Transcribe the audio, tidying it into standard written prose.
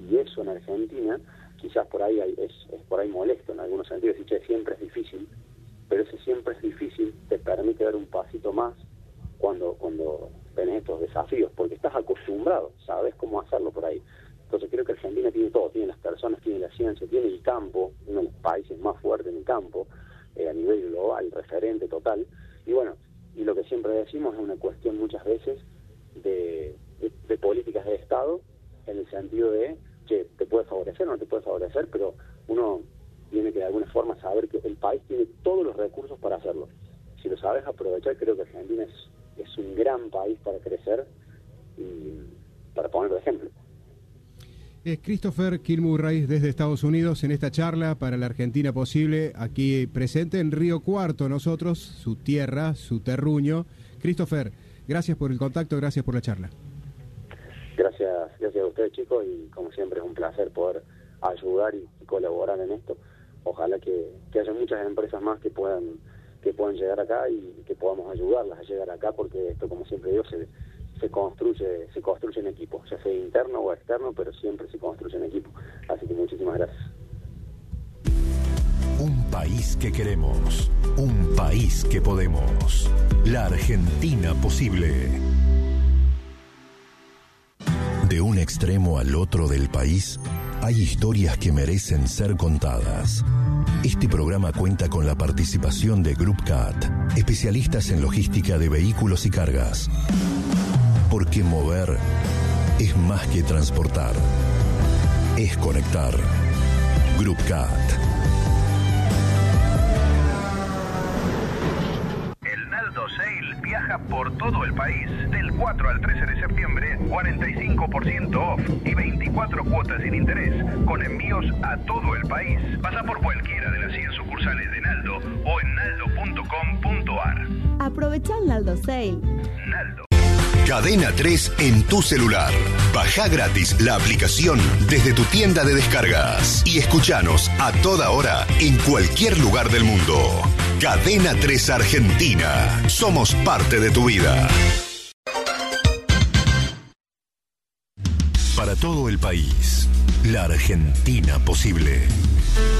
Y eso en Argentina, quizás por ahí es por ahí molesto en algunos sentidos, decir que siempre es difícil, pero ese siempre es difícil te permite dar un pasito más cuando tenés estos desafíos, porque estás acostumbrado, sabes cómo hacerlo por ahí. Entonces creo que Argentina tiene todo, tiene las personas, tiene la ciencia, tiene el campo, uno de los países más fuertes en el campo, a nivel global, referente total, y bueno, y lo que siempre decimos es una cuestión muchas veces de políticas de Estado, en el sentido de que te puede favorecer o no te puede favorecer, pero uno tiene que de alguna forma saber que el país tiene todos los recursos para hacerlo. Si lo sabes aprovechar, creo que Argentina es un gran país para crecer y para ponerlo de ejemplo. Es Christopher Kilmurray desde Estados Unidos en esta charla para la Argentina Posible, aquí presente en Río Cuarto, nosotros, su tierra, su terruño. Christopher, gracias por el contacto, gracias por la charla. Gracias a ustedes, chicos, y como siempre es un placer poder ayudar y colaborar en esto. Ojalá que haya muchas empresas más que puedan llegar acá y que podamos ayudarlas a llegar acá, porque esto, como siempre digo, se construye en equipo, ya sea interno o externo, pero siempre se construye en equipo. Así que muchísimas gracias. Un país que queremos, un país que podemos. La Argentina Posible. De un extremo al otro del país, hay historias que merecen ser contadas. Este programa cuenta con la participación de Group CAT, especialistas en logística de vehículos y cargas. Porque mover es más que transportar, es conectar. Group CAT. El Naldo Sale viaja por todo el país. Del 4 al 13 de septiembre, 45% off y 24 cuotas sin interés, con envíos a todo el país. Pasa por cualquiera de las 100 sucursales de Naldo o en naldo.com.ar. Aprovecha el Naldo Sale. Naldo. Cadena 3 en tu celular. Baja gratis la aplicación desde tu tienda de descargas y escuchanos a toda hora en cualquier lugar del mundo. Cadena 3 Argentina. Somos parte de tu vida. Para todo el país, la Argentina Posible.